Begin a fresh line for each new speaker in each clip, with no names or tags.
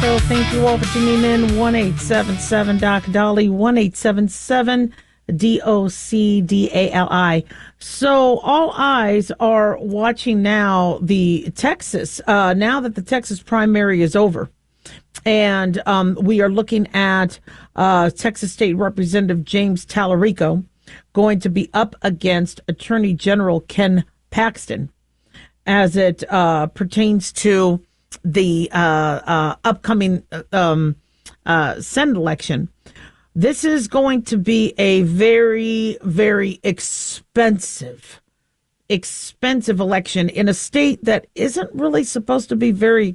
show. Thank you all for tuning in. 1-877 Dolly, 1-877 DOCDALI. So all eyes are watching now the Texas, now that the Texas primary is over. And we are looking at Texas State Representative James Tallarico going to be up against Attorney General Ken Paxton as it pertains to the upcoming Senate election. This is going to be a very, very expensive election in a state that isn't really supposed to be very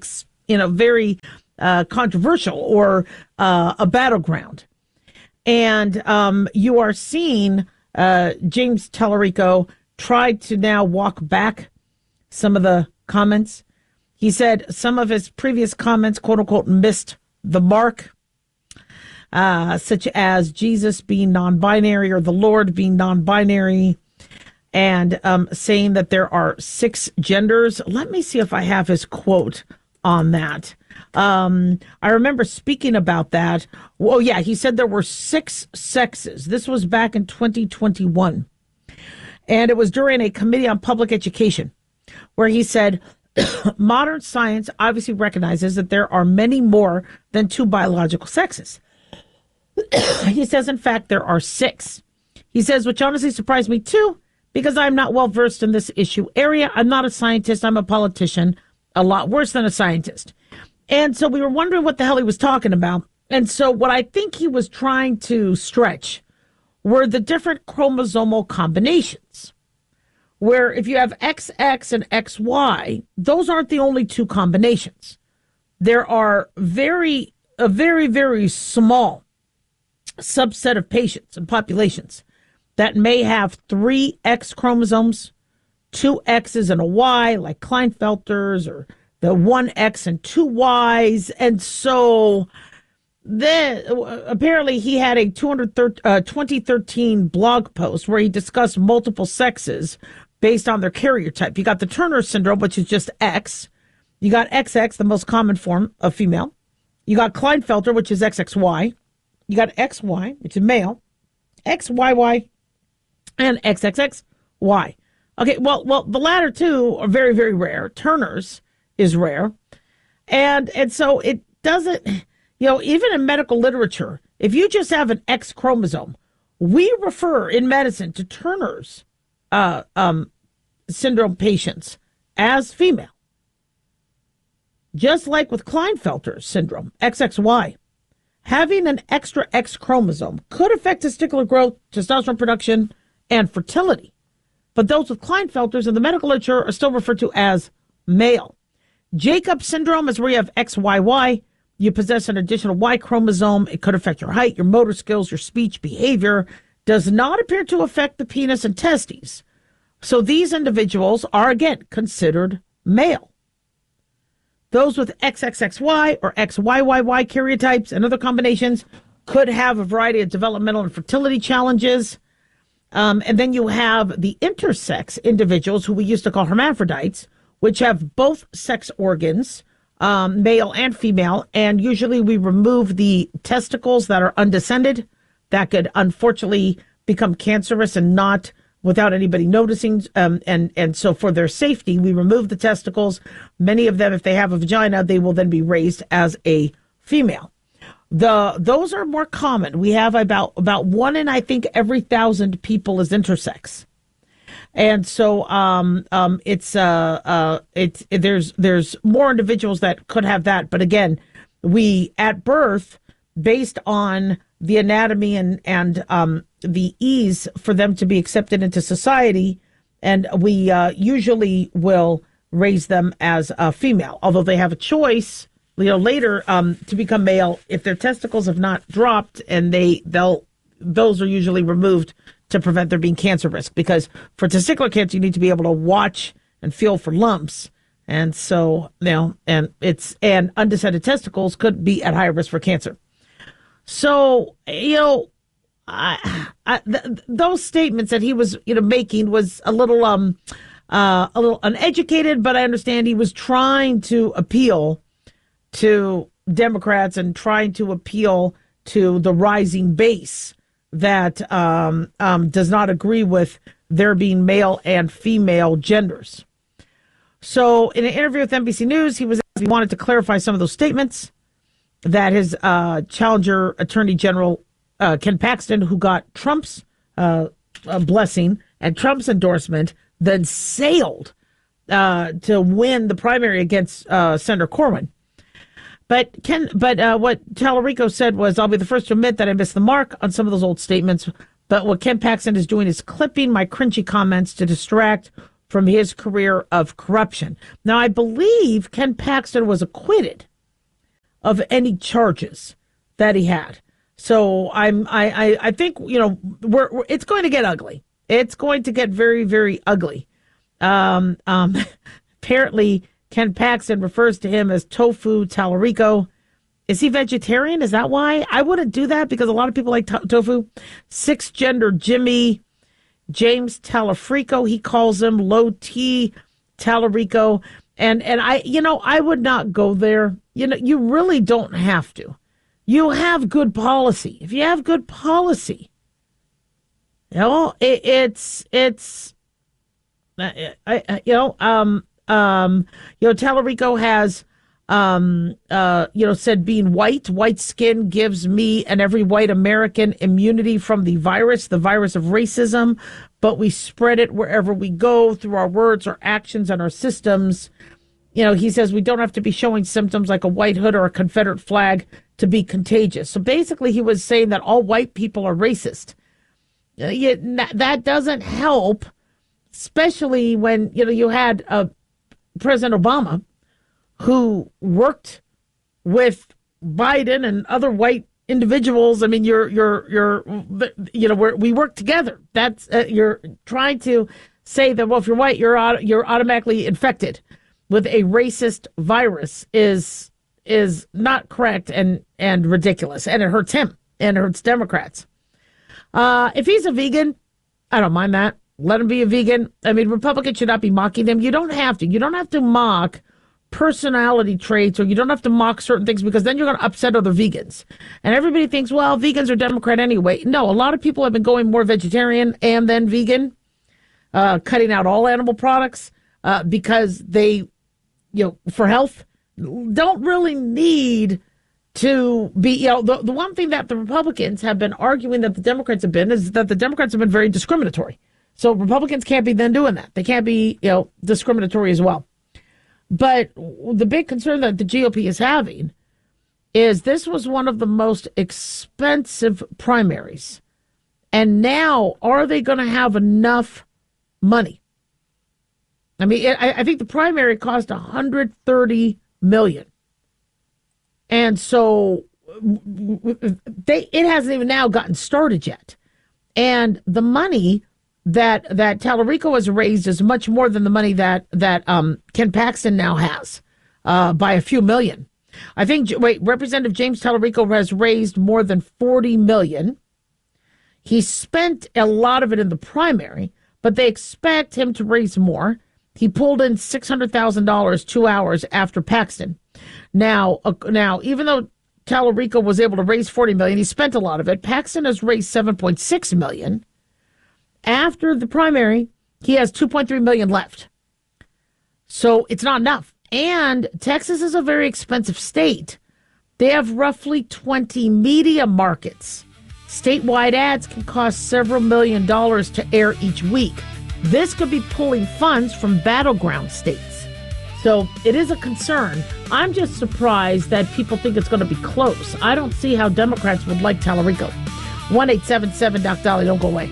controversial or a battleground. And you are seeing James Tallarico try to now walk back some of the comments. He said some of his previous comments, quote unquote, missed the mark, such as Jesus being non-binary or the Lord being non-binary, and saying that there are 6 genders. Let me see if I have his quote on that. I remember speaking about that. Well, yeah, he said there were 6 sexes. This was back in 2021. And it was during a committee on public education where he said, modern science obviously recognizes that there are many more than 2 biological sexes. He says, in fact, there are 6. He says, which honestly surprised me too, because I'm not well versed in this issue area. I'm not a scientist. I'm a politician, a lot worse than a scientist. And so we were wondering what the hell he was talking about. And so what I think he was trying to stretch were the different chromosomal combinations, where if you have XX and XY, those aren't the only 2 combinations. There are a very, very small subset of patients and populations that may have 3 X chromosomes, 2 X's and a Y, like Klinefelter's, or the 1 X and 2 Y's. And so then apparently he had a 2013 blog post where he discussed multiple sexes based on their carrier type. You got the Turner syndrome, which is just X. You got XX, the most common form of female. You got Klinefelter, which is XXY. You got XY, which is male, XYY, and XXXY. Okay, well, the latter 2 are very, very rare. Turner's is rare. And so it doesn't, even in medical literature, if you just have an X chromosome, we refer in medicine to Turner's syndrome patients as female. Just like with Klinefelter syndrome, XXY, having an extra X chromosome could affect testicular growth, testosterone production, and fertility. But those with Klinefelters in the medical literature are still referred to as male. Jacob syndrome is where you have XYY. You possess an additional Y chromosome. It could affect your height, your motor skills, your speech, behavior. Does not appear to affect the penis and testes. So these individuals are, again, considered male. Those with XXXY or XYYY karyotypes and other combinations could have a variety of developmental and fertility challenges. And then you have the intersex individuals, who we used to call hermaphrodites, which have both sex organs, male and female. And usually we remove the testicles that are undescended. That could unfortunately become cancerous and not without anybody noticing. And so for their safety, we remove the testicles. Many of them, if they have a vagina, they will then be raised as a female. Those are more common. We have about 1 in, I think, every 1,000 people is intersex. And so there's more individuals that could have that. But again, we at birth, based on the anatomy and the ease for them to be accepted into society, and we usually will raise them as a female, although they have a choice, later to become male if their testicles have not dropped, and those are usually removed to prevent there being cancer risk, because for testicular cancer you need to be able to watch and feel for lumps, and so and undescended testicles could be at higher risk for cancer. So those statements that he was making was a little uneducated, but I understand he was trying to appeal to Democrats and trying to appeal to the rising base that does not agree with there being male and female genders. So in an interview with NBC News, he wanted to clarify some of those statements that his challenger Attorney General Ken Paxton, who got Trump's blessing and Trump's endorsement, then sailed to win the primary against Senator Corwin. But what Tallarico said was, I'll be the first to admit that I missed the mark on some of those old statements. But what Ken Paxton is doing is clipping my cringy comments to distract from his career of corruption. Now, I believe Ken Paxton was acquitted of any charges that he had. So I think, it's going to get ugly. It's going to get very, very ugly. Apparently, Ken Paxton refers to him as Tofu Tallarico. Is he vegetarian? Is that why? I wouldn't do that because a lot of people like tofu. Six-gender Jimmy, James Tallarico, he calls him Low T Tallarico. And I would not go there. You really don't have to. You have good policy. If you have good policy, Tallarico has, said being white skin gives me and every white American immunity from the virus of racism, but we spread it wherever we go through our words, our actions, and our systems. He says we don't have to be showing symptoms like a white hood or a Confederate flag to be contagious. So basically he was saying that all white people are racist. That doesn't help, especially when, you had President Obama, who worked with Biden and other white individuals. I mean, we work together. That's you're trying to say that, well, if you're white, you're automatically infected with a racist virus is not correct and ridiculous, and it hurts him and it hurts Democrats. If he's a vegan, I don't mind that. Let him be a vegan. I mean, Republicans should not be mocking him. You don't have to. You don't have to mock personality traits, or you don't have to mock certain things, because then you're going to upset other vegans. And everybody thinks, well, vegans are Democrat anyway. No, a lot of people have been going more vegetarian and then vegan, cutting out all animal products because they, for health, don't really need to be, the one thing that the Republicans have been arguing that the Democrats have been is that the Democrats have been very discriminatory. So Republicans can't be then doing that. They can't be, discriminatory as well. But the big concern that the GOP is having is this was one of the most expensive primaries. And now, are they going to have enough money? I mean, I think the primary cost $130 million. And so it hasn't even now gotten started yet. And the money that Tallarico has raised is much more than the money that Ken Paxton now has by a few million. I think, Representative James Tallarico has raised more than $40 million. He spent a lot of it in the primary, but they expect him to raise more. He pulled in $600,000 2 hours after Paxton. Now, even though Tallarico was able to raise $40 million, he spent a lot of it. Paxton has raised $7.6 million. After the primary, he has $2.3 million left. So it's not enough. And Texas is a very expensive state. They have roughly 20 media markets. Statewide ads can cost several $1 million to air each week. This could be pulling funds from battleground states. So it is a concern. I'm just surprised that people think it's going to be close. I don't see how Democrats would like Tallarico. 1-877-Doc-Dolly. Don't go away.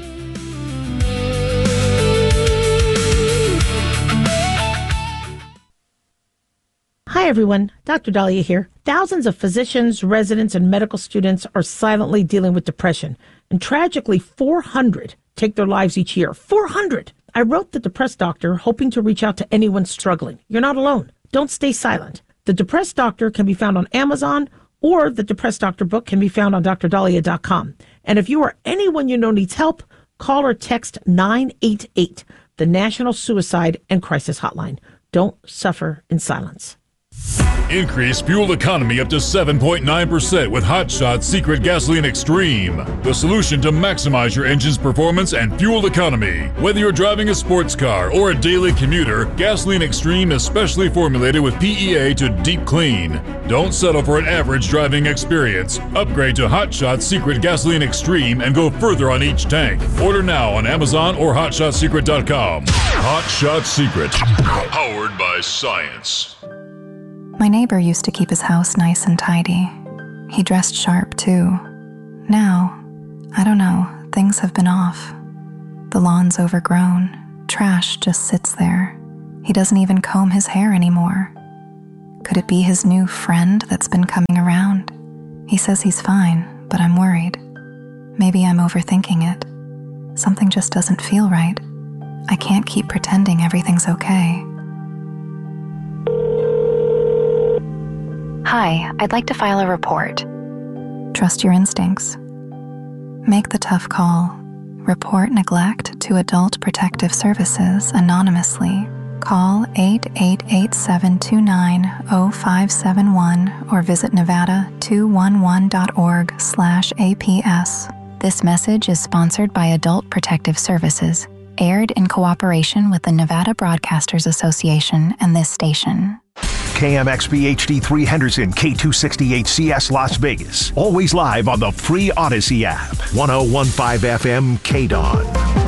Hi, everyone. Dr. Dahlia here. Thousands of physicians, residents, and medical students are silently dealing with depression. And tragically, 400 take their lives each year. 400! I wrote The Depressed Doctor, hoping to reach out to anyone struggling. You're not alone. Don't stay silent. The Depressed Doctor can be found on Amazon, or the Depressed Doctor book can be found on drdahlia.com. And if you or anyone you know needs help, call or text 988, the National Suicide and Crisis Hotline. Don't suffer in silence.
Increase fuel economy up to 7.9% with Hot Shot Secret Gasoline Extreme, the solution to maximize your engine's performance and fuel economy. Whether you're driving a sports car or a daily commuter, Gasoline Extreme is specially formulated with PEA to deep clean. Don't settle for an average driving experience. Upgrade to Hot Shot Secret Gasoline Extreme and go further on each tank. Order now on Amazon or HotShotSecret.com. Hot Shot Secret, powered by science.
My neighbor used to keep his house nice and tidy. He dressed sharp, too. Now, I don't know, things have been off. The lawn's overgrown. Trash just sits there. He doesn't even comb his hair anymore. Could it be his new friend that's been coming around? He says he's fine, but I'm worried. Maybe I'm overthinking it. Something just doesn't feel right. I can't keep pretending everything's okay. Hi, I'd like to file a report. Trust your instincts. Make the tough call. Report neglect to Adult Protective Services anonymously. Call 888-729-0571 or visit nevada211.org/APS. This message is sponsored by Adult Protective Services, aired in cooperation with the Nevada Broadcasters Association and this station.
KMXB HD3 Henderson, K268CS Las Vegas. Always live on the free Odyssey app. 1015 FM KDAWN.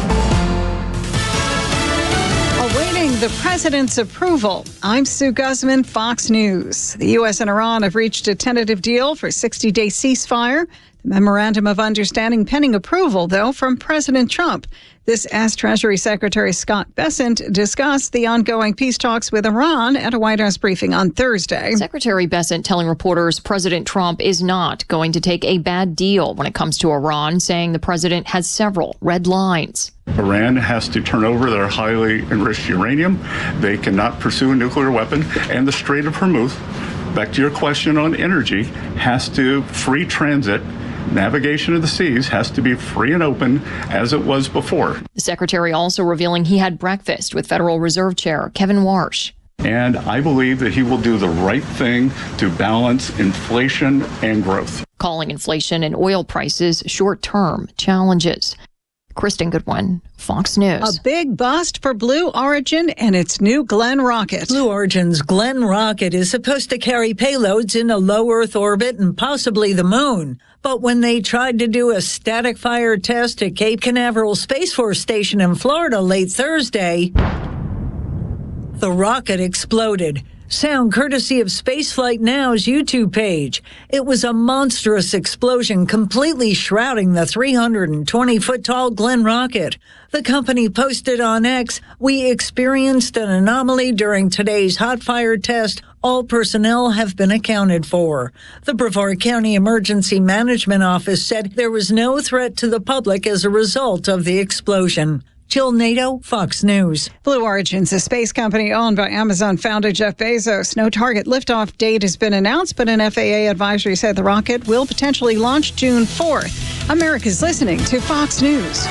Awaiting the president's approval, I'm Sue Guzman, Fox News. The U.S. and Iran have reached a tentative deal for a 60-day ceasefire. The memorandum of understanding pending approval, though, from President Trump. This as Treasury Secretary Scott Bessent discussed the ongoing peace talks with Iran at a White House briefing on Thursday.
Secretary Bessent telling reporters President Trump is not going to take a bad deal when it comes to Iran, saying the president has several red lines.
Iran has to turn over their highly enriched uranium. They cannot pursue a nuclear weapon. And the Strait of Hormuz, back to your question on energy, has to free transit. Navigation of the seas has to be free and open as it was before.
The secretary also revealing he had breakfast with Federal Reserve Chair Kevin Warsh.
And I believe that he will do the right thing to balance inflation and growth.
Calling inflation and oil prices short-term challenges. Kristen Goodwin, Fox News.
A big bust for Blue Origin and its new Glenn rocket.
Blue Origin's Glenn rocket is supposed to carry payloads in a low Earth orbit and possibly the moon. But when they tried to do a static fire test at Cape Canaveral Space Force Station in Florida late Thursday, the rocket exploded. Sound courtesy of Spaceflight Now's YouTube page. It was a monstrous explosion completely shrouding the 320-foot-tall Glenn rocket. The company posted on X, "We experienced an anomaly during today's hot fire test. All personnel have been accounted for." The Brevard County Emergency Management Office said there was no threat to the public as a result of the explosion. Jill Nato, Fox News.
Blue Origin's a space company owned by Amazon founder Jeff Bezos. No target liftoff date has been announced, but an FAA advisory said the rocket will potentially launch June 4th. America's listening to Fox News.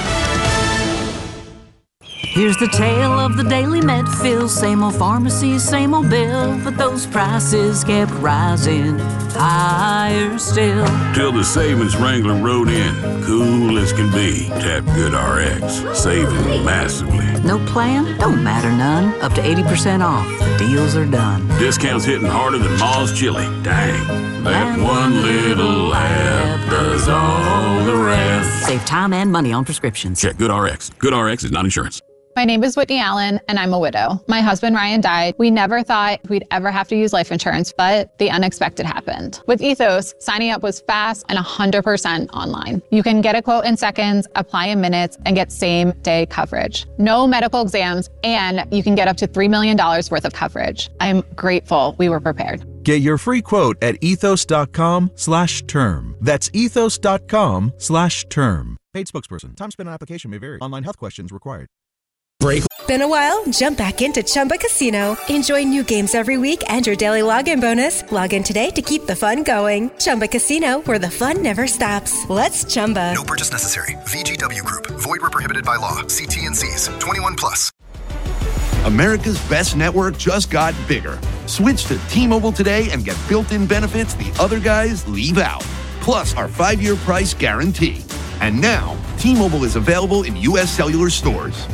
Here's the tale of the Daily Medfill. Same old pharmacy, same old bill, but those prices kept rising higher still.
Till the savings Wrangler rode in, cool as can be. Tap GoodRx, saving massively.
No plan? Don't matter none. Up to 80% off. The deals are done.
Discounts hitting harder than Ma's chili. Dang. That one little app does all the rest.
Save time and money on prescriptions.
Check GoodRx. GoodRx is not insurance.
My name is Whitney Allen, and I'm a widow. My husband, Ryan, died. We never thought we'd ever have to use life insurance, but the unexpected happened. With Ethos, signing up was fast and 100% online. You can get a quote in seconds, apply in minutes, and get same-day coverage. No medical exams, and you can get up to $3 million worth of coverage. I'm grateful we were prepared.
Get your free quote at ethos.com/term. That's ethos.com/term. Paid spokesperson. Time spent on application may vary. Online health questions required.
Break. Been a while? Jump back into Chumba Casino. Enjoy new games every week and your daily login bonus. Log in today to keep the fun going. Chumba Casino, where the fun never stops. Let's Chumba.
No purchase necessary. VGW Group. Void where prohibited by law. See T&Cs. 21+. America's best network just got bigger. Switch to T-Mobile today and get built-in benefits the other guys leave out. Plus our 5-year price guarantee. And now, T-Mobile is available in U.S. cellular stores.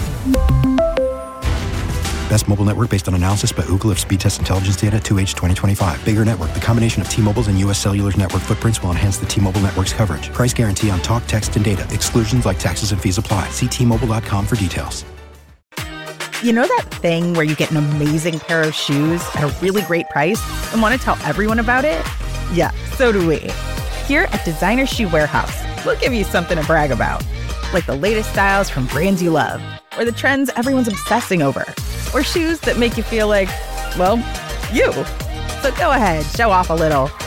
Best mobile network based on analysis by Ookla of Speedtest Intelligence data 2H 2025. Bigger network. The combination of T-Mobile's and U.S. Cellular's network footprints will enhance the T-Mobile network's coverage. Price guarantee on talk, text, and data. Exclusions like taxes and fees apply. See T-Mobile.com for details.
You know that thing where you get an amazing pair of shoes at a really great price and want to tell everyone about it? Yeah, so do we. Here at Designer Shoe Warehouse, we'll give you something to brag about. Like the latest styles from brands you love, or the trends everyone's obsessing over, or shoes that make you feel like, well, you. So go ahead, show off a little,